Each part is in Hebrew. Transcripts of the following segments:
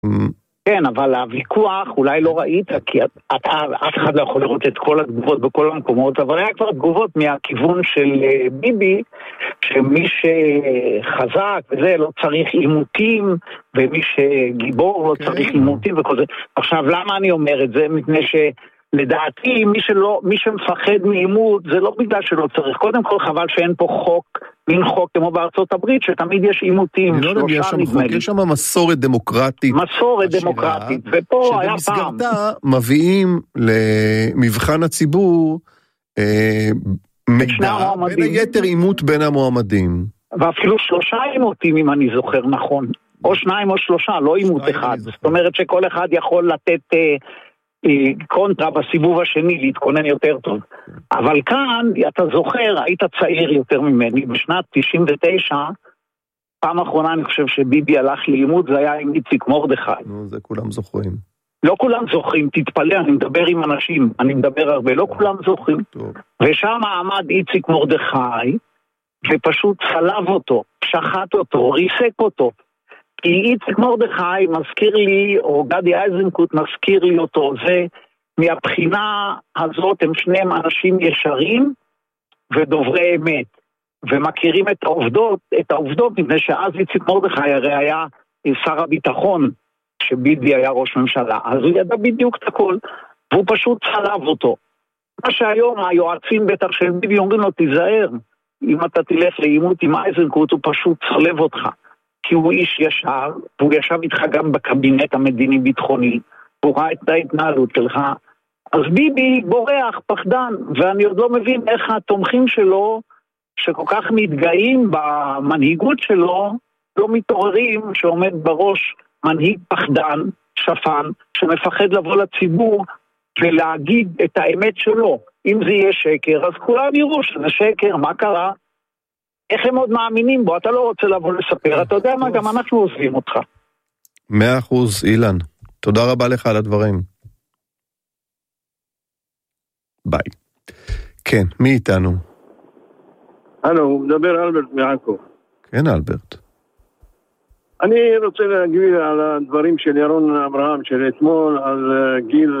כן, אבל הוויכוח אולי לא ראית, כי אף אחד לא יכול לראות את כל התגובות בכל המקומות, אבל היה כבר תגובות מהכיוון של ביבי, שמי שחזק וזה לא צריך עימותים, ומי שגיבור לא צריך עימותים וכל זה. עכשיו, למה אני אומר את זה? מפני שלדעתי, מי שמפחד מעימות, זה לא בגלל שלא צריך. קודם כל, חבל שאין פה חוק, מין חוק כמו בארצות הברית, שתמיד יש עימותים. אני לא יודע, יש שם מסורת דמוקרטית. מסורת דמוקרטית, ופה היה פעם. שבמסגרתה מביאים למבחן הציבור מידע, בין היתר עימות בין המועמדים. ואפילו 3 עימותים, אם אני זוכר נכון. או 2 או 3, לא עימות אחד. זאת אומרת שכל אחד יכול לתת קונטרה בסיבוב השני, להתכונן יותר טוב. אבל כאן, אתה זוכר, היית צעיר יותר ממני, בשנת 99, פעם האחרונה אני חושב שביבי הלך לעימות, זה היה עם איציק מרדכי. נו, זה כולם זוכרים. לא כולם זוכרים, תתפלא, אני מדבר עם אנשים, אני מדבר הרבה, לא כולם זוכרים. ושם עמד איציק מרדכי, ופשוט צלב אותו, שחט אותו, ריסק אותו. כי איציק מרדכי מזכיר לי, או גדי איזנקוט מזכיר לי אותו, זה מהבחינה הזאת הם שניהם אנשים ישרים ודוברי אמת, ומכירים את העובדות, מפני שאז איציק מרדכי הרי היה שר הביטחון, שביבי היה ראש ממשלה, אז הוא ידע בדיוק את הכל, והוא פשוט צלב אותו. מה שהיום היועצים בטח של ביבי אומרים לו, תיזהר, אם אתה תלך לעימות עם איזנקוט, הוא פשוט צלב אותך. כי הוא איש ישר, והוא ישב איתך גם בקבינט המדיני-ביטחוני, הוא ראה את ההתנהלות שלך, אז ביבי בורח, פחדן, ואני עוד לא מבין איך התומכים שלו, שכל כך מתגאים במנהיגות שלו, לא מתעוררים שעומד בראש מנהיג פחדן, שפן, שמפחד לבוא לציבור ולהגיד את האמת שלו. אם זה יהיה שקר, אז כולם יראו שזה שקר, מה קרה? איך הם עוד מאמינים בו? אתה לא רוצה לבוא לספר, אתה יודע מה, גם אנחנו עוזבים אותך. 100%, אילן. תודה רבה לך על הדברים. ביי. כן, מי איתנו? הלו, הוא מדבר אלברט מעכו. כן, אלברט. אני רוצה להגיד על הדברים של ירון אברהם, של אתמול, על גיל,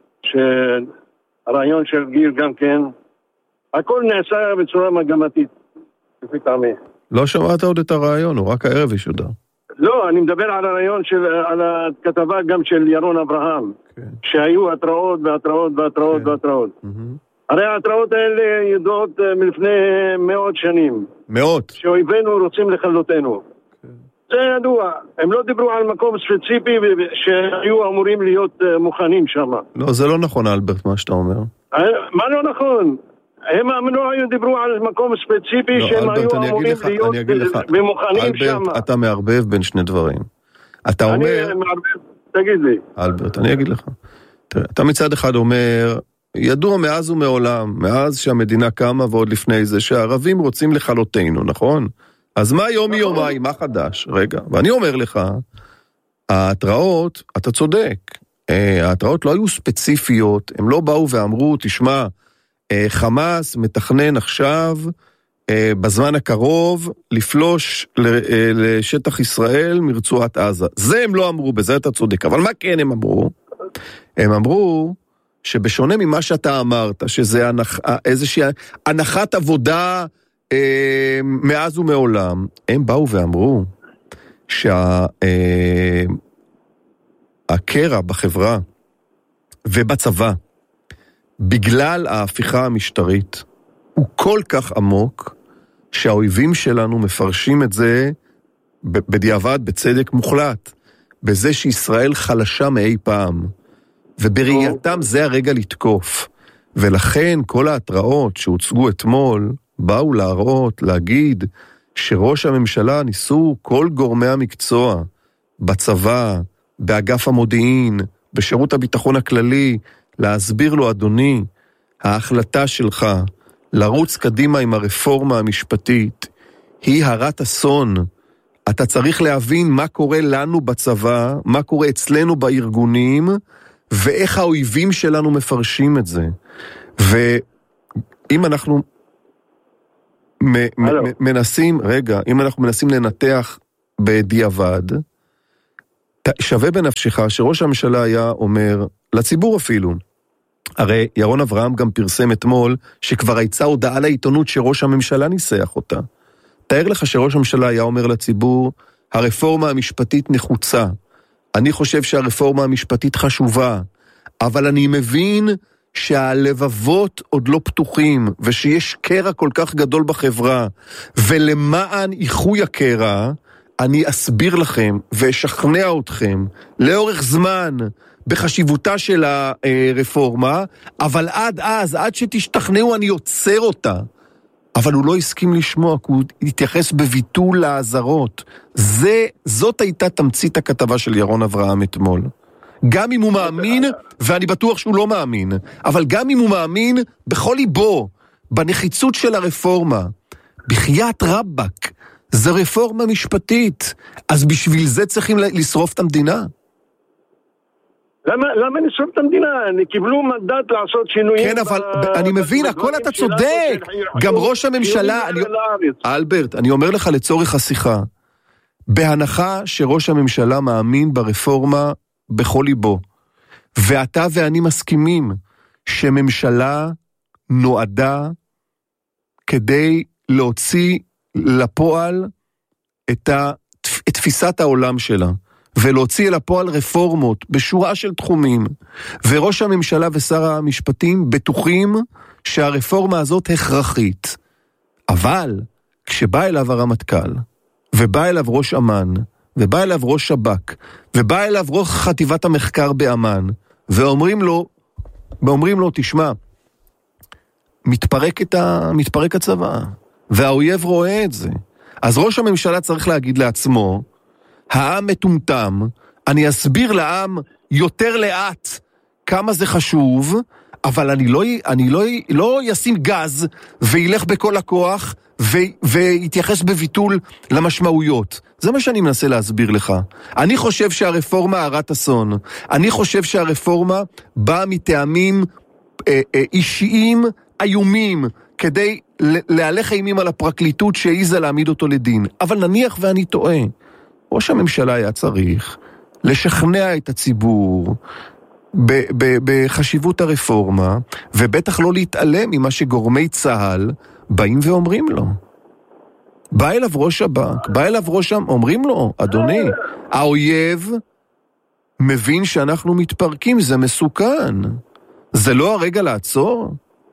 הרעיון של גיל גם כן. הכל נעשה בצורה מגמתית. לא שמעת עוד את הרעיון, הוא רק הערב ישודר. לא, אני מדבר על הרעיון על הכתבה גם של ירון אברהם, שהיו התראות והתראות והתראות והתראות. הרי ההתראות האלה ידעות מלפני מאות שנים. מאות. שאויבינו רוצים לכלותנו. זה ידוע. הם לא דיברו על מקום ספציפי שהיו אמורים להיות מוכנים שם. לא, זה לא נכון, אלברט, מה שאתה אומר. מה לא נכון? הם דיברו על מקום ספציפי שהם היו אמורים להיות ומוכנים שם. אלברט, אתה מערבב בין שני דברים. אתה אומר... אני מערבב, תגיד לי. אלברט, אני אגיד לך. תראה, אתה מצד אחד אומר, ידוע מאז ומעולם, מאז שהמדינה קמה ועוד לפני זה, שהערבים רוצים לכלותנו, נכון? אז מה יום מיומיים, מה חדש? רגע, ואני אומר לך, ההתראות, אתה צודק, ההתראות לא היו ספציפיות, הם לא באו ואמרו, תשמע, חמאס מתכנן עכשיו, בזמן הקרוב, לפלוש לשטח ישראל מרצועת עזה. זה הם לא אמרו, בזה אתה צודק. אבל מה כן הם אמרו? הם אמרו שבשונה ממה שאתה אמרת, שזה איזושהי הנחת עבודה מאז ומעולם, הם באו ואמרו שהקרע בחברה ובצבא, בגלל ההפיכה המשטרית, הוא כל כך עמוק, שהאויבים שלנו מפרשים את זה בדיעבד, בצדק מוחלט, בזה שישראל חלשה מאי פעם, ובראייתם זה הרגע לתקוף. ולכן כל ההתראות שהוצגו אתמול, באו להראות, להגיד, שראש הממשלה ניסו כל גורמי המקצוע, בצבא, באגף המודיעין, בשירות הביטחון הכללי, להסביר לו, אדוני, ההחלטה שלך לרוץ קדימה עם הרפורמה המשפטית היא הרת אסון. אתה צריך להבין מה קורה לנו בצבא, מה קורה אצלנו בארגונים, ואיך האויבים שלנו מפרשים את זה. ואם אנחנו מנסים, אם אנחנו מנסים לנתח בדיעבד, שווה בנפשך שראש הממשלה היה אומר, לציבור אפילו, הרי ירון אברהם גם פרסם אתמול, שכבר יצאה הודעה לעיתונות שראש הממשלה ניסח אותה. תאר לך שראש הממשלה היה אומר לציבור, הרפורמה המשפטית נחוצה, אני חושב שהרפורמה המשפטית חשובה, אבל אני מבין שהלבבות עוד לא פתוחים, ושיש קרע כל כך גדול בחברה, ולמען איחוי הקרע, אני אסביר לכם ואשכנע אתכם לאורך זמן בחשיבותה של הרפורמה, אבל עד שתשתכנעו אני יוצר אותה. אבל הוא לא הסכים לשמוע, כי הוא התייחס בביטול לעזרות. זאת הייתה תמצית הכתבה של ירון אברהם אתמול. גם אם הוא מאמין, ואני בטוח שהוא לא מאמין, אבל גם אם הוא מאמין בכל ליבו, בנחיצות של הרפורמה, בחיית רבק, זה רפורמה משפטית, אז בשביל זה צריכים לשרוף את המדינה? למה לשרוף את המדינה? קיבלו מנדט לעשות שינויים. כן, אבל אני מבין, הכל אתה צודק. גם ראש הממשלה, אלברט, אני אומר לך לצורך השיחה, בהנחה שראש הממשלה מאמין ברפורמה בכל ליבו, ואתה ואני מסכימים שממשלה נועדה כדי להוציא לפועל את תפיסת העולם שלה, ולהוציא לפועל רפורמות בשורה של תחומים, וראש הממשלה ושר המשפטים בטוחים שהרפורמה הזאת הכרחית. אבל כשבא אליו הרמטכ"ל, ובא אליו ראש אמ"ן, ובא אליו ראש שב"כ, ובא אליו ראש חטיבת המחקר באמ"ן, ואומרים לו, תשמע, מתפרק הצבא, והאויב רואה את זה. אז ראש הממשלה צריך להגיד לעצמו, העם מטומטם, אני אסביר לעם יותר לאט כמה זה חשוב, אבל אני לא ישים גז וילך בכל הכוח ויתייחס בביטול למשמעויות. זה מה שאני מנסה להסביר לך. אני חושב שהרפורמה הרת אסון. אני חושב שהרפורמה באה מטעמים אישיים איומים, כדי להלך אימים על הפרקליטות שהעיזה להעמיד אותו לדין. אבל נניח ואני טועה. ראש הממשלה היה צריך לשכנע את הציבור בחשיבות הרפורמה, ובטח לא להתעלם ממה שגורמי צה"ל באים ואומרים לו. בא אליו ראש שב"כ, בא אליו אומרים לו, אדוני, האויב מבין שאנחנו מתפרקים, זה מסוכן. זה לא הרגע לעצור?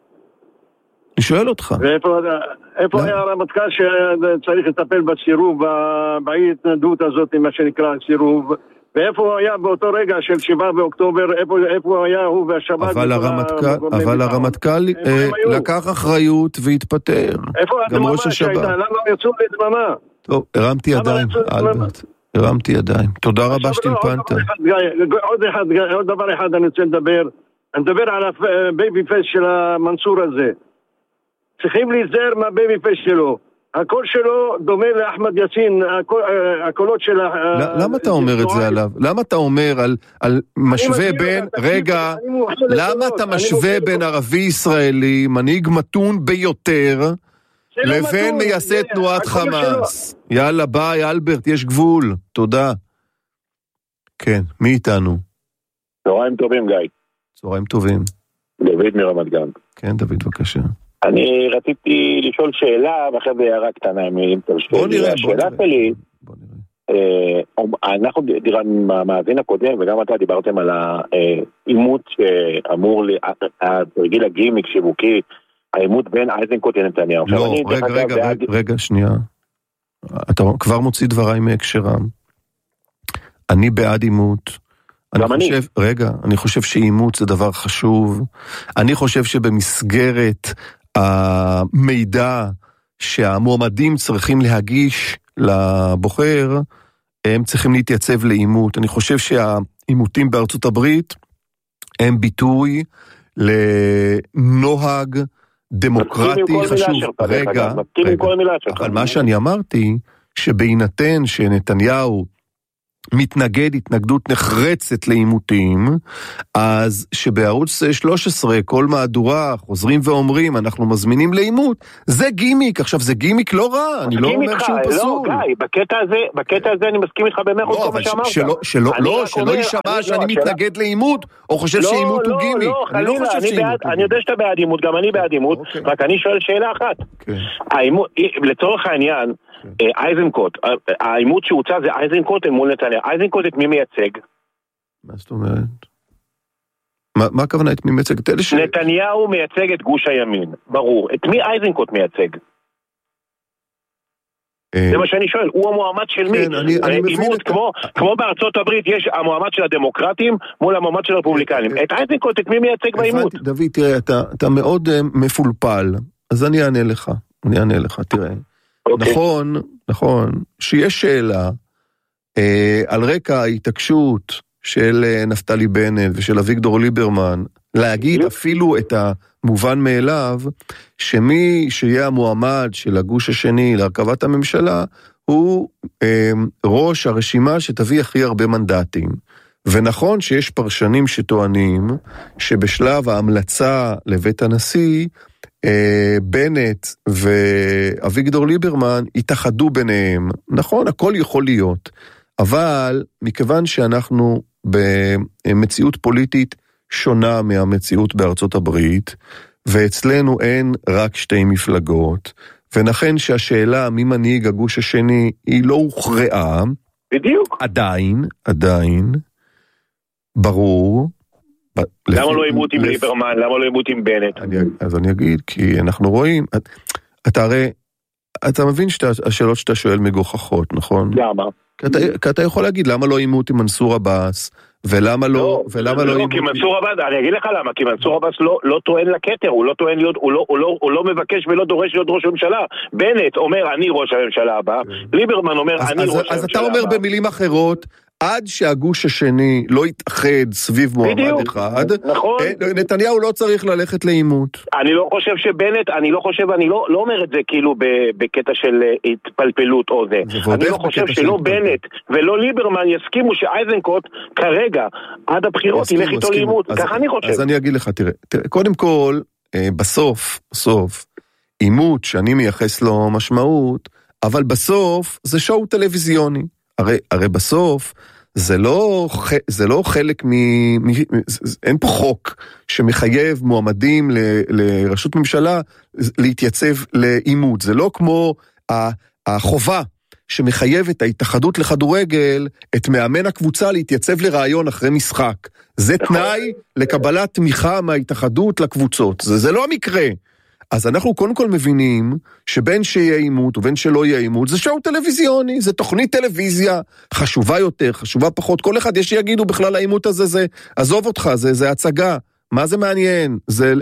אני שואל אותך. איפה היה הרמטכ"ל שצריך לטפל בסירוב, בהתנגדות הזאת, מה שנקרא סירוב, ואיפה הוא היה באותו רגע של 7 באוקטובר, איפה היה הוא והשב"כ? אבל הרמטכ"ל לקח אחריות והתפטר. איפה הדממה שהייתה? למה יצאו לדממה? טוב, הרמתי ידיים, אלברט. הרמתי ידיים. תודה רבה שטלפנת. עוד דבר אחד אני רוצה לדבר. אני מדבר על הבייבי פייס של המנסור הזה. צריכים להיזהר מהבייבי פייס שלו. הקול שלו דומה לאחמד יאסין, הקולות של... למה אתה אומר את זה עליו? למה אתה אומר על משווה בין... רגע, למה אתה משווה בין ערבי ישראלי, מנהיג מתון ביותר, לבין מייסד תנועת חמאס? יאללה, ביי, אלברט, יש גבול. תודה. כן, מי איתנו? צהריים טובים, גיא. צהריים טובים. דוד מרמת גן. כן, דוד, בבקשה. אני רציתי לשאול שאלה, ואחרי זה הערה קטנה, אם תרשו. בוא נראה. השאלה שלי, אנחנו דיברנו מהמאזין הקודם, וגם אתה דיברתם על האימות שאמור, התרגיל הגימיק שיווקי, האימות בין איזנקוט לנתניהו. לא, רגע, שנייה. אתה כבר מוציא דבריי מהקשרם. אני בעד אימות. אני חושב שאימות זה דבר חשוב. אני חושב שבמסגרת המידע שהמועמדים צריכים להגיש לבוחר, הם צריכים להתייצב לאימות. אני חושב שהאימותים בארצות הברית הם ביטוי לנוהג דמוקרטי חשוב. רגע, אבל מה שאני אמרתי, שבהינתן שנתניהו מתנגד התנגדות נחרצת לעימותים, אז שבערוץ 13 כל מהדורה חוזרים ואומרים אנחנו מזמינים לעימות, זה גימיק. עכשיו זה גימיק לא רע, אני לא אומר שהוא פסול. לא, גיא, בקטע הזה אני מסכים איתך במאה אחוז מה שאמרת. שלא יישמע שאני מתנגד לעימות או חושב שעימות הוא גימיק. אני לא חושב שעימות. אני יודע שאתה בעד עימות, גם אני בעד עימות, רק אני שואל שאלה אחת. לצורך העניין אייזנקוט, העימות שהוצא זה אייזנקוט מול נתניהו. אייזנקוט את מי מייצג? מה זאת אומרת? מה הכוונה את מי מייצג? נתניהו מייצג את גוש הימין, ברור. את מי אייזנקוט מייצג? זה מה שאני שואל, הוא המועמד של מי? עימות כמו בארצות הברית יש המועמד של הדמוקרטים מול המועמד של הרפובליקנים. את אייזנקוט את מי מייצג בעימות? דוד, תראה, אתה מאוד מפולפל, אז אני אענה לך, תראה. נכון, שיש שאלה על רקע ההתעקשות של נפתלי בנט ושל אביגדור ליברמן, להגיד אפילו את המובן מאליו, שמי שיהיה המועמד של הגוש השני להרכבת הממשלה, הוא ראש הרשימה שתביא הכי הרבה מנדטים. ונכון שיש פרשנים שטוענים שבשלב ההמלצה לבית הנשיא, בנט ואביגדור ליברמן התאחדו ביניהם. נכון, הכל יכול להיות, אבל מכיוון שאנחנו במציאות פוליטית שונה מהמציאות בארצות הברית, ואצלנו אין רק שתי מפלגות, ונכן שהשאלה מי מנהיג הגוש השני היא לא הוכרעה, בדיוק. עדיין, ברור. למה לא עימות עם ליברמן? למה לא עימות עם בנט? אז אני אגיד, כי אנחנו רואים, אתה מבין שהשאלות שאתה שואל מגוחכות, נכון? למה? כי אתה יכול להגיד, למה לא עימות עם מנסור עבאס, ולמה לא עימות... כי מנסור עבאס, אני אגיד לך למה, כי מנסור עבאס לא טוען לכתר, הוא לא טוען להיות, הוא לא מבקש ולא דורש להיות ראש הממשלה. בנט אומר, אני ראש הממשלה הבא, ליברמן אומר, אני ראש הממשלה הבא. אז אתה אומר במילים אחרות, עד שהגוש השני לא יתאחד סביב מועמד אחד, נכון. נתניהו לא צריך ללכת לעימות. אני לא חושב שבנט, אני לא אומר את זה כאילו בקטע של התפלפלות או זה. אני לא חושב שלא בנט ולא ליברמן יסכימו שאייזנקוט כרגע, עד הבחירות, ילך איתו לעימות. ככה אני חושב. אז אני אגיד לך, תראה, קודם כל, בסוף, עימות שאני מייחס לו משמעות, אבל בסוף זה שואו טלוויזיוני. הרי בסוף זה לא חלק אין פה חוק שמחייב מועמדים לראשות ממשלה להתייצב לעימות. זה לא כמו החובה שמחייב את ההתאחדות לכדורגל, את מאמן הקבוצה להתייצב לרעיון אחרי משחק. זה תנאי לקבלת תמיכה מההתאחדות לקבוצות. זה לא המקרה. אז אנחנו קודם כל מבינים שבין שיהיה עימות ובין שלא יהיה עימות, זה שואו טלוויזיוני, זה תוכנית טלוויזיה, חשובה יותר, חשובה פחות, כל אחד יש שיגידו בכלל העימות הזה, זה עזוב אותך, זה הצגה, מה זה מעניין,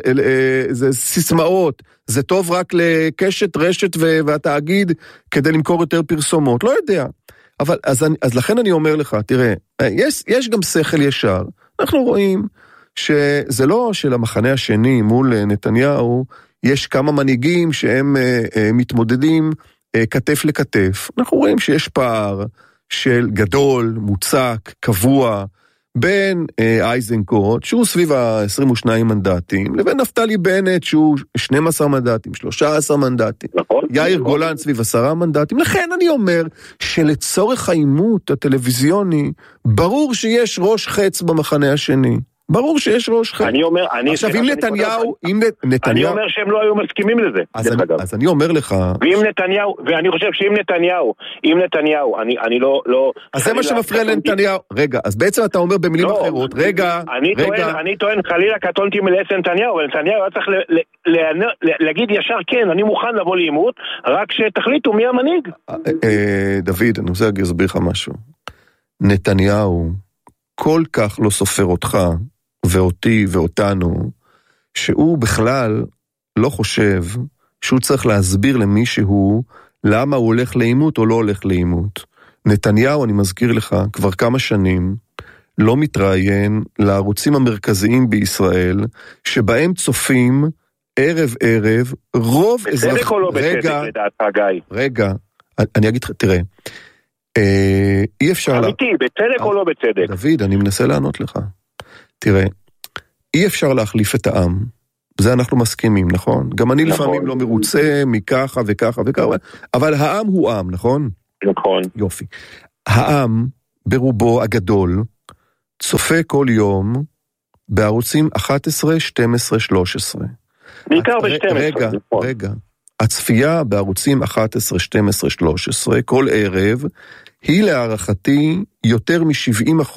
זה סיסמאות, זה טוב רק לקשת, רשת והתאגיד כדי למכור יותר פרסומות, לא יודע. אבל אז לכן אני אומר לך, תראה, יש גם שכל ישר, אנחנו רואים שזה לא של המחנה השני מול נתניהו, יש כמה מנהיגים שהם מתמודדים כתף לכתף. אנחנו רואים שיש פער של גדול, מוצק, קבוע, בין אייזנקוט, שהוא סביב ה-22 מנדטים, לבין נפתלי בנט, שהוא 12 מנדטים, 13 מנדטים, יאיר גולן סביב 10 מנדטים. לכן אני אומר שלצורך העימות הטלוויזיוני, ברור שיש ראש חץ במחנה השני. ברור שיש ראש חץ. אני אומר, עכשיו אם נתניהו, אני אומר שהם לא היו מסכימים לזה. אז אני אומר לך, ואני חושב שאם נתניהו, אני לא... אז זה מה שמפריע לנתניהו. רגע, אז בעצם אתה אומר במילים אחרות, רגע. אני טוען חלילה קטונתי מלעץ נתניהו, אבל נתניהו היה צריך להגיד ישר כן, אני מוכן לבוא לעימות, רק שתחליטו מי המנהיג. דוד, אני רוצה להסביר לך משהו. נתניהו כל כך לא סופר אותך ואותי ואותנו, שהוא בכלל לא חושב שהוא צריך להסביר למישהו למה הוא הולך לעימות או לא הולך לעימות. נתניהו, אני מזכיר לך, כבר כמה שנים לא מתראיין לערוצים המרכזיים בישראל, שבהם צופים ערב ערב רוב בצדק או לא בצדק לדעת, גיא? רגע, אני אגיד לך, תראה, אי אפשר... אמיתי, בצדק או לא בצדק? דוד, אני מנסה לענות לך. תראה, אי אפשר להחליף את העם. זה אנחנו מסכימים, נכון? גם אני לפעמים לא מרוצה מככה וככה וככה, אבל העם הוא עם, נכון? נכון. יופי. העם, ברובו הגדול, צופה כל יום בערוצים 11, 12, 13. בעיקר ב-12. רגע. הצפייה בערוצים 11, 12, 13, כל ערב, היא להערכתי יותר מ-70%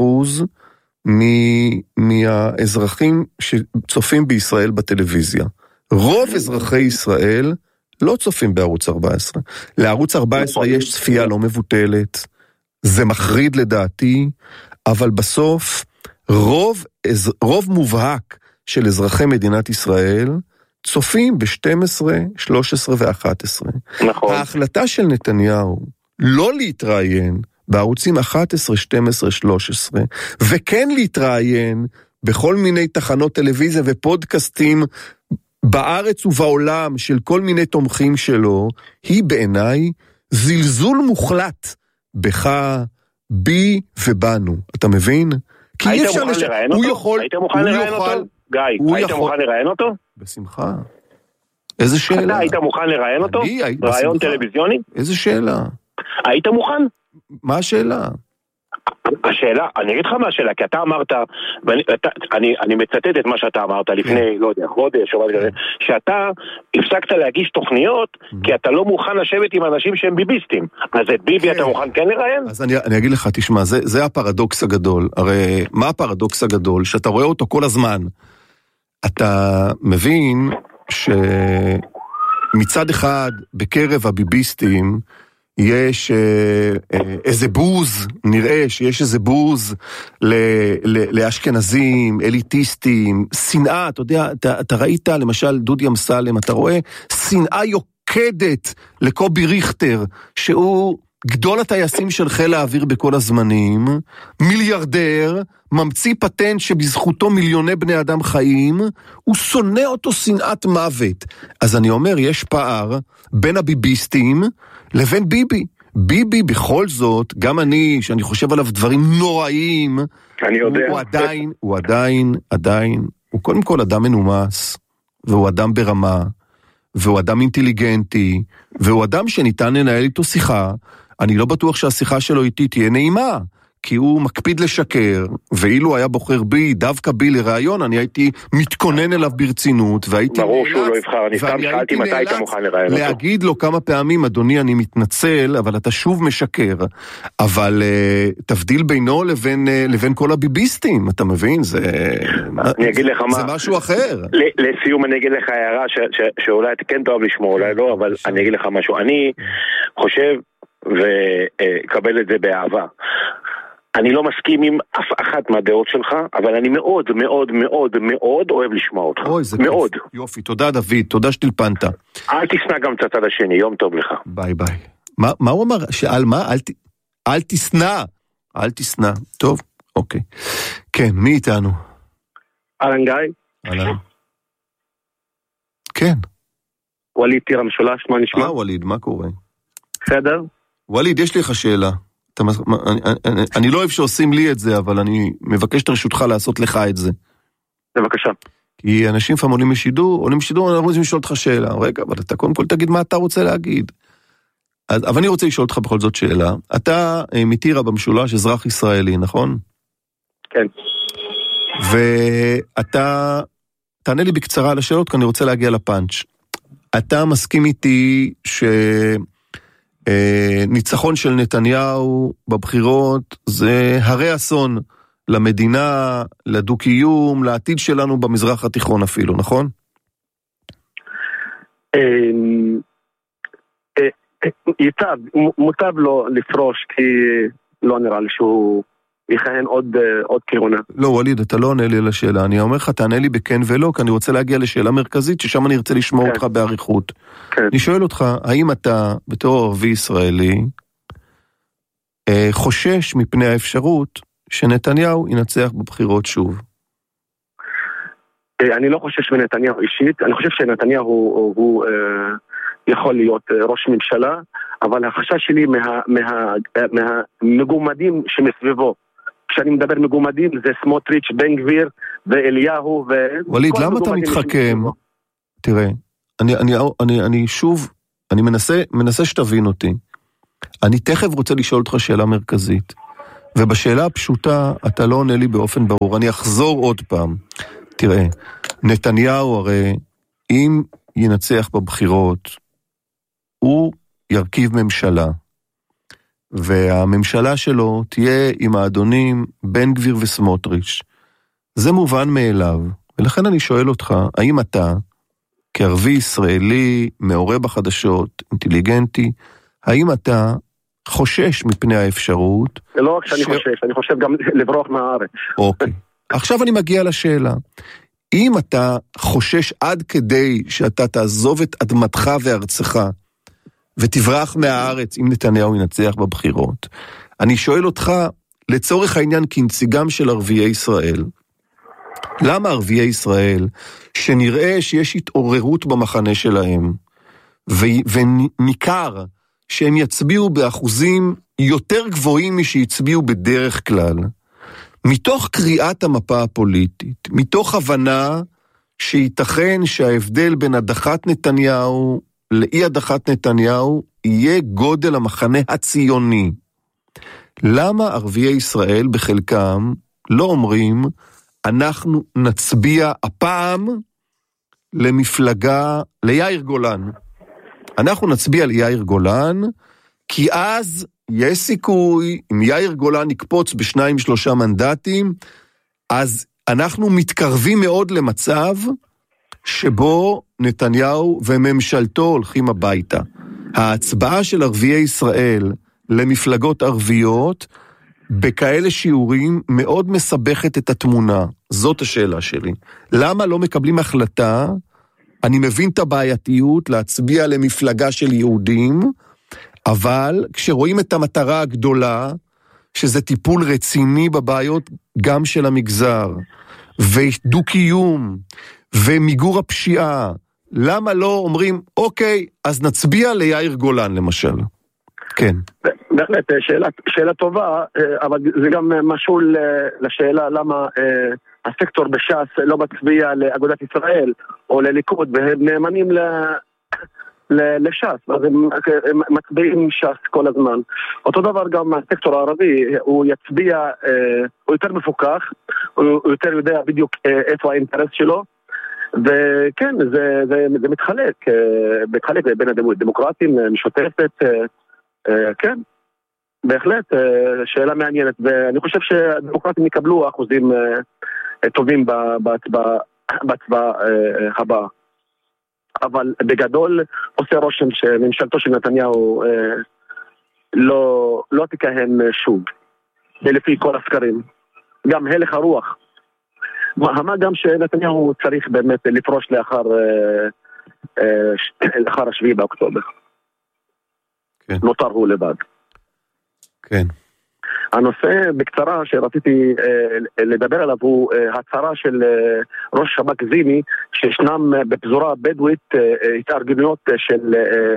מהאזרחים שצופים בישראל בטלוויזיה. רוב אזרחי ישראל לא צופים בערוץ 14. לערוץ 14 יש צפייה לא מבוטלת, זה מחריד לדעתי, אבל בסוף רוב מובהק של אזרחי מדינת ישראל צופים ב-12, 13 ו-11. נכון. ההחלטה של נתניהו לא להתראיין בערוצים 11, 12, 13, וכן להתראיין בכל מיני תחנות טלוויזיה ופודקאסטים בארץ ובעולם של כל מיני תומכים שלו, היא בעיניי זלזול מוחלט בך, בי ובנו. אתה מבין? היית מוכן לראיין אותו? היית מוכן לראיין אותו? גיא, היית מוכן לראיין אותו? בשמחה. איזה שאלה? אתה היית מוכן לראיין אותו? רעיון טלוויזיוני? איזה שאלה? היית מוכן? מה השאלה? השאלה, אני אגיד לך מה השאלה, כי אתה אמרת, אני מצטט את מה שאתה אמרת לפני, לא יודע, חודש, שאתה הפסקת להגיש תוכניות, כי אתה לא מוכן לשבת עם אנשים שהם ביביסטים. אז את ביבי אתה מוכן כן לראיין? אז אני אגיד לך, תשמע, זה הפרדוקס הגדול. הרי מה הפרדוקס הגדול? שאתה רואה אותו כל הזמן. אתה מבין שמצד אחד, בקרב הביביסטים, יש איזה בוז, נראה שיש איזה בוז לאשכנזים, אליטיסטים, שנאה, אתה יודע, אתה ראית למשל דודי אמסלם, אתה רואה שנאה יוקדת לקובי ריכטר, שהוא גדול הטייסים של חיל האוויר בכל הזמנים, מיליארדר, ממציא פטנט שבזכותו מיליוני בני אדם חיים, הוא שונא אותו שנאת מוות. אז אני אומר, יש פער בין הביביסטים לבין ביבי. ביבי בכל זאת, גם אני, שאני חושב עליו דברים נוראים, אני יודע. הוא עדיין, הוא קודם כל אדם מנומס, והוא אדם ברמה, והוא אדם אינטליגנטי, והוא אדם שניתן לנהל איתו שיחה. אני לא בטוח שהשיחה שלו איתי תהיה נעימה, כי הוא מקפיד לשקר, ואילו היה בוחר בי, דווקא בי לרעיון, אני הייתי מתכונן אליו ברצינות, והייתי ברור שהוא לא יבחר, אני סתם שאלתי מתי היית מוכן לראיין אותו. להגיד לו כמה פעמים, אדוני, אני מתנצל, אבל אתה שוב משקר, אבל תבדיל בינו לבין כל הביביסטים, אתה מבין? אני אגיד לך מה. זה משהו אחר. לסיום אני אגיד לך הערה, שאולי אתה כן תאהב לשמוע, אולי לא, אבל אני אגיד לך משהו. אני חושב, וקבל את זה באהבה, אני לא מסכים עם אף אחת מהדעות שלך, אבל אני מאוד מאוד מאוד מאוד אוהב לשמוע אותך. אוי, זה מאוד. כיף. יופי, תודה דוד, תודה שתלפנת. אל תשנא גם את הצד השני, יום טוב לך. ביי ביי. מה הוא אמר? שאל מה? אל תשנא. טוב, אוקיי. כן, מי איתנו? אהלן גיא. אהלן. כן. וליד טירה משולש, מה נשמע? וליד, מה קורה? בסדר? וליד, יש לי לך שאלה. אני לא אוהב שעושים לי את זה, אבל אני מבקש את רשותך לעשות לך את זה. בבקשה. כי אנשים פעם עולים לשידור, אנחנו רוצים לשאול אותך שאלה. רגע, אבל אתה קודם כל תגיד מה אתה רוצה להגיד. אבל אני רוצה לשאול אותך בכל זאת שאלה. אתה מטירה במשולש, אזרח ישראלי, נכון? כן. ואתה, תענה לי בקצרה על השאלות, כי אני רוצה להגיע לפאנץ'. אתה מסכים איתי ניצחון של נתניהו בבחירות זה הרי אסון למדינה, לדו-קיום, לעתיד שלנו במזרח התיכון אפילו, נכון? מוטב לו לפרוש, כי לא נראה לי שהוא יכהן עוד כהונה. לא, וליד, אתה לא עונה לי על השאלה. אני אומר לך, תענה לי בכן ולא, כי אני רוצה להגיע לשאלה מרכזית, ששם אני ארצה לשמוע אותך בעריכות. אני שואל אותך, האם אתה, בתור ערבי ישראלי, חושש מפני האפשרות שנתניהו ינצח בבחירות שוב? אני לא חושש מנתניהו אישית, אני חושב שנתניהו הוא יכול להיות ראש ממשלה, אבל החשש שלי מהמגומדים שמסביבו. כשאני מדבר מגומדים זה סמוטריץ', בן גביר ואליהו וליד, למה אתה מתחכם? תראה, אני שוב, אני מנסה שתבין אותי. אני תכף רוצה לשאול אותך שאלה מרכזית, ובשאלה הפשוטה אתה לא עונה לי באופן ברור. אני אחזור עוד פעם. תראה, נתניהו הרי אם ינצח בבחירות, הוא ירכיב ממשלה, והממשלה שלו תהיה עם האדונים בן גביר וסמוטריץ'. זה מובן מאליו, ולכן אני שואל אותך, האם אתה, כערבי ישראלי, מעורה בחדשות, אינטליגנטי, האם אתה חושש מפני האפשרות? לא רק שאני חושש, אני חושב גם לברוח מהארץ. אוקיי. עכשיו אני מגיע לשאלה. אם אתה חושש עד כדי שאתה תעזוב את אדמתך וארצך, ותברח מהארץ אם נתניהו ינצח בבחירות, אני שואל אותך, לצורך העניין כנציגם של ערביי ישראל, למה ערביי ישראל, שנראה שיש התעוררות במחנה שלהם, וניכר שהם יצביעו באחוזים יותר גבוהים משהצביעו בדרך כלל, מתוך קריאת המפה הפוליטית, מתוך הבנה שייתכן שההבדל בין הדחת נתניהו לאי הדחת נתניהו יהיה גודל המחנה הציוני. למה ערביי ישראל בחלקם לא אומרים, אנחנו נצביע הפעם למפלגה, ליאיר גולן. אנחנו נצביע ליאיר גולן, כי אז יש סיכוי, אם יאיר גולן יקפוץ ב2-3 מנדטים, אז אנחנו מתקרבים מאוד למצב שבו נתניהו וממשלתו הולכים הביתה. ההצבעה של ערביי ישראל למפלגות ערביות, בכאלה שיעורים מאוד מסבכת את התמונה. זאת השאלה שלי. למה לא מקבלים החלטה? אני מבין את הבעייתיות להצביע למפלגה של יהודים, אבל כשרואים את המטרה הגדולה, שזה טיפול רציני בבעיות גם של המגזר, ודו-קיום, ומיגור הפשיעה, למה לא אומרים, אוקיי, אז נצביע ליאיר גולן למשל? כן. בהחלט, שאלה טובה, אבל זה גם משהו לשאלה למה הסקטור בש"ס לא מצביע לאגודת ישראל או לליכוד, והם נאמנים לש"ס, אז הם מצביעים ש"ס כל הזמן. אותו דבר גם הסקטור הערבי, הוא יצביע, הוא יותר מפוקח, הוא יותר יודע בדיוק איפה האינטרס שלו, וכן, זה מתחלק בין הדמוקרטים, משותפת, כן, בהחלט, שאלה מעניינת, ואני חושב שהדמוקרטים יקבלו אחוזים טובים בהצבעה הבאה. אבל בגדול עושה רושם שממשלתו של נתניהו לא תכהן שוב, לפי כל הסקרים. גם הלך הרוח. מה גם שנתניהו צריך באמת לפרוש לאחר 7 באוקטובר. כן. נותר הוא לבד. כן. הנושא בקצרה שרציתי לדבר עליו הוא הצהרה של ראש שב"כ זיני, שישנם בפזורה הבדואית התארגנויות של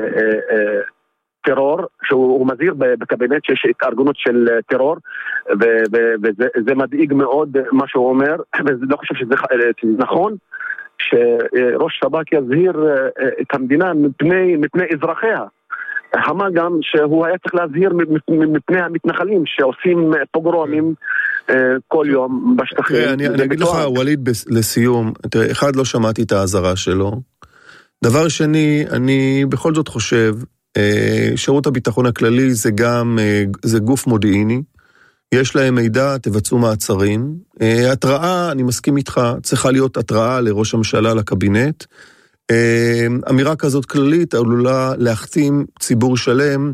טרור, שהוא מזהיר בקבינט שיש התארגנות של טרור, וזה מדאיג מאוד מה שהוא אומר, ולא חושב שזה נכון, שראש שב"כ יזהיר את המדינה מפני אזרחיה. מה גם שהוא היה צריך להזהיר מפני המתנחלים שעושים פוגרומים כל יום בשטחים. אני אגיד לך, וליד, לסיום, אחד, לא שמעתי את ההזרה שלו. דבר שני, אני בכל זאת חושב, שירות הביטחון הכללי זה גוף מודיעיני, יש להם מידע, תבצעו מעצרים. התראה, אני מסכים איתך, צריכה להיות התראה לראש הממשלה, לקבינט. אמירה כזאת כללית עלולה להחתים ציבור שלם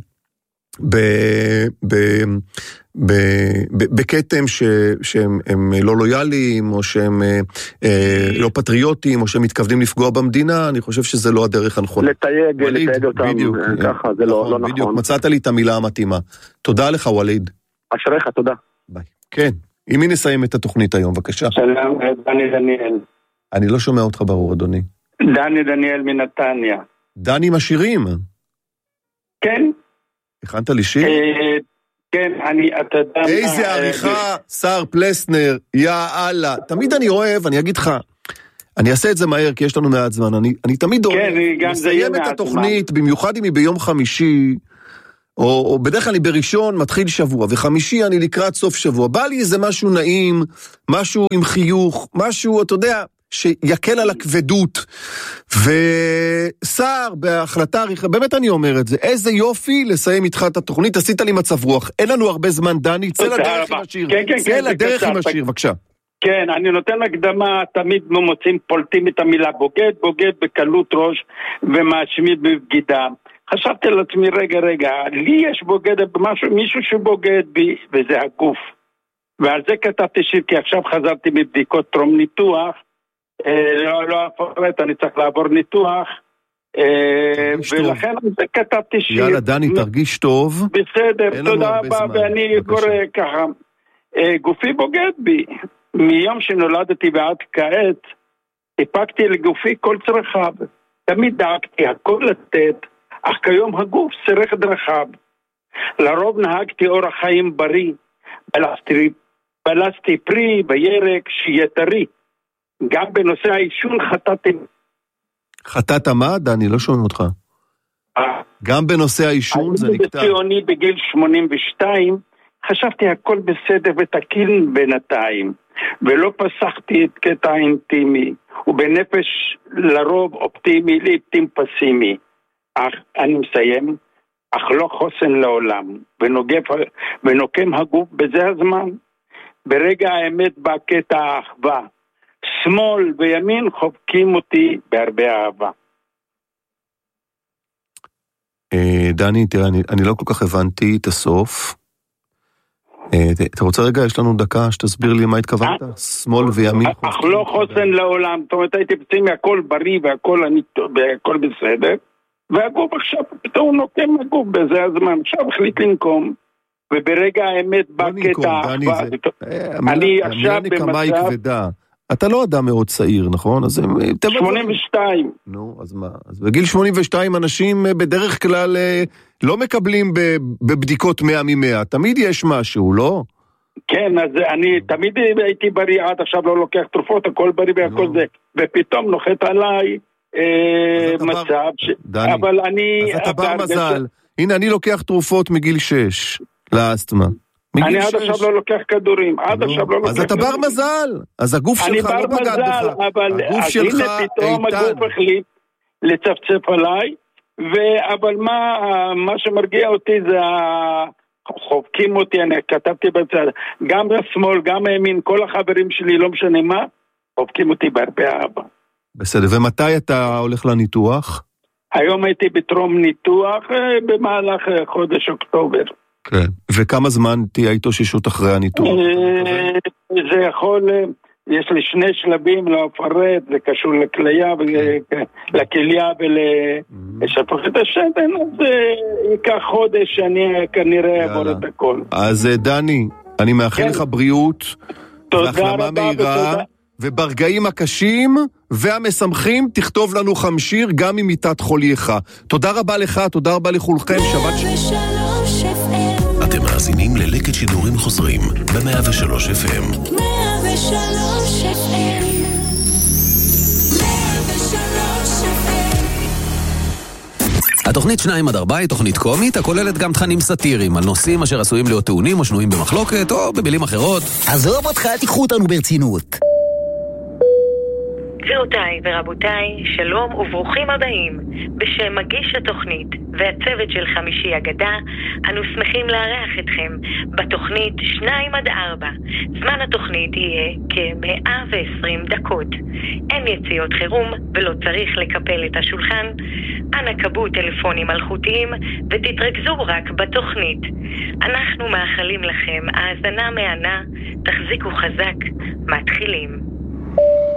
בקטם שהם לא לויאליים, או שהם לא פטריוטים, או שהם מתכוונים לפגוע במדינה. אני חושב שזה לא הדרך הנכונה. לתייג אותם ככה, זה לא נכון. בדיוק, מצאת לי את המילה המתאימה. תודה לך, וליד. אשריך, תודה. ביי. כן, עם מי נסיים את התוכנית היום, בבקשה? שלום, דני דניאל. אני לא שומע אותך ברור, אדוני. דני דניאל מנתניה. דני עם השירים? כן. הכנת לי שיר? כן, אתה יודע... איזה עריכה, שר פלסנר, יא אללה. תמיד אני אוהב, אני אגיד לך, אני אעשה את זה מהר, כי יש לנו מעט זמן. אני תמיד אוהב לסיים את התוכנית, במיוחד אם היא ביום חמישי, או בדרך כלל אני בראשון מתחיל שבוע, וחמישי אני לקראת סוף שבוע. בא לי איזה משהו נעים, משהו עם חיוך, משהו, אתה יודע, שיקל על הכבדות. ושר בהחלטה, באמת אני אומר את זה, איזה יופי לסיים איתך את התוכנית, עשית לי מצב רוח. אין לנו הרבה זמן, דני, צא לדרך עם השיר. צא לדרך עם השיר, בבקשה. כן, אני נותן הקדמה, תמיד פולטים את המילה בוגד, בוגד בקלות ראש ומאשימים בבגידה. חשבתי לעצמי, רגע, לי יש בוגד מישהו שבוגד בי, וזה הגוף. ועל זה כתבתי שיר, כי עכשיו חזרתי מבדיקות טרום ניתוח, לא אפרט, אני צריך לעבור ניתוח, ולכן זה כתבתי שיר. יאללה, דני, תרגיש טוב. בסדר, תודה רבה, ואני קורא ככה. גופי בוגד בי. מיום שנולדתי ועד כעת, הפקתי לגופי כל צרכיו. תמיד דאגתי הכל לתת, אך כיום הגוף סירך דרכיו. לרוב נהגתי אורח חיים בריא, בלסתי פרי בירק שיהיה טרי. גם בנושא העישון חטאתי. חטאת מה, דני? לא שומעים אותך. גם בנושא העישון זה נקטע. אני בציוני בגיל 82, חשבתי הכל בסדר ותקין בינתיים, ולא פסחתי את קטע אינטימי, ובנפש לרוב אופטימי לעתים פסימי. אך אני מסיים, אך לא חוסן לעולם, ונוקם הגוף בזה הזמן. ברגע האמת בא קטע האחווה, שמאל וימין חובקים אותי בהרבה אהבה. דני, תראה, אני לא כל כך הבנתי את הסוף. אתה רוצה רגע, יש לנו דקה שתסביר לי מה התכוונת? שמאל וימין. אך לא חוסן לעולם, זאת אומרת, הייתי פצעים הכל בריא והכל בסדר, והגוף עכשיו פתאום נוקם הגוף בזה הזמן, עכשיו החליט לנקום, וברגע האמת בא קטע האחווה. אני עכשיו במצב... אתה לא אדם מאוד צעיר, נכון? 82. נו, אז מה? אז בגיל 82 אנשים בדרך כלל לא מקבלים בבדיקות 100 מ-100. תמיד יש משהו, לא? כן, אז אני תמיד הייתי בריא, עד עכשיו לא לוקח תרופות, הכל בריא והכל זה. ופתאום נוחת עליי מצב אבל אני... אז אתה בר מזל. הנה, אני לוקח תרופות מגיל 6 לאסתמה. אני עד עכשיו לא לוקח כדורים, עד עכשיו לא לוקח כדורים. אז אתה בר מזל, אז הגוף שלך לא בגד בך. הגוף שלך פתאום הגוף החליט לצפצף עליי, אבל מה שמרגיע אותי זה חובקים אותי, אני כתבתי בצד, גם בשמאל, גם הימין, כל החברים שלי, לא משנה מה, חובקים אותי בהרבה אהבה. בסדר, ומתי אתה הולך לניתוח? היום הייתי בטרום ניתוח במהלך חודש אוקטובר. כן, וכמה זמן תהיה התאוששות אחרי הניתוח? זה יכול, יש לי שני שלבים, לא אפרט, זה קשור לכליה, לכליה ולשפוך את השתן, אז ייקח חודש שאני כנראה אעבור את הכל. אז דני, אני מאחל לך בריאות, והחלמה מהירה, וברגעים הקשים והמשמחים תכתוב לנו חמשיר גם עם מיטת חולייך. תודה רבה לך, תודה רבה לכולכם, שבת שלום. אתם מאזינים ללקט שידורים חוזרים ב-103 FM. 103 FM. התוכנית 2-4 היא תוכנית קומית הכוללת גם תכנים סאטיריים על נושאים אשר עשויים להיות טעונים או שנויים במחלוקת או במילים אחרות. עזוב אותך, תיקחו אותנו ברצינות. גבירותיי ורבותיי, שלום וברוכים הבאים. בשם מגיש התוכנית והצוות של חמישי אגדה, אנו שמחים לארח אתכם בתוכנית 2-4. זמן התוכנית יהיה כ-120 דקות. אין יציאות חירום ולא צריך לקפל את השולחן. אנא קבו טלפונים מלכותיים ותתרכזו רק בתוכנית. אנחנו מאחלים לכם האזנה מהנה, תחזיקו חזק, מתחילים.